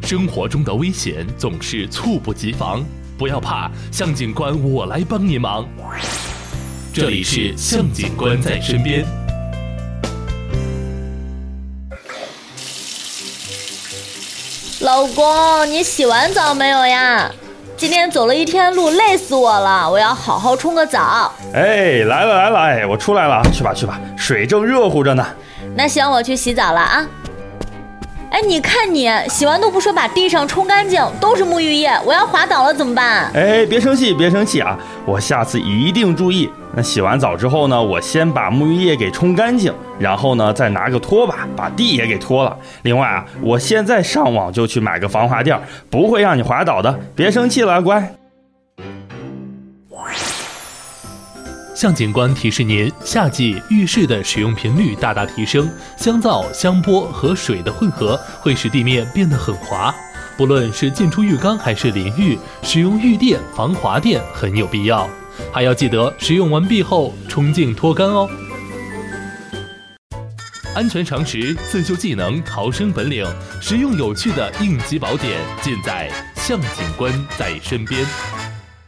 生活中的危险总是猝不及防，不要怕，向警官我来帮您忙。这里是向警官在身边。 老公，你洗完澡没有呀？今天走了一天路，累死我了，我要好好冲个澡。 哎，来了，我出来了，去吧，水正热乎着呢。 那行，我去洗澡了啊。哎，你看你洗完都不说把地上冲干净，都是沐浴液，我要滑倒了怎么办？ 哎，别生气啊，我下次一定注意。那洗完澡之后呢，我先把沐浴液给冲干净，然后呢再拿个拖把把地也给拖了。另外啊，我现在上网就去买个防滑垫，不会让你滑倒的，别生气了，乖。 向警官提示您，夏季浴室的使用频率大大提升，香皂、香波和水的混合会使地面变得很滑。不论是进出浴缸还是淋浴，使用浴垫、防滑垫很有必要。还要记得使用完毕后冲净脱干哦。安全常识、自救技能、逃生本领，实用有趣的应急宝典，尽在向警官在身边。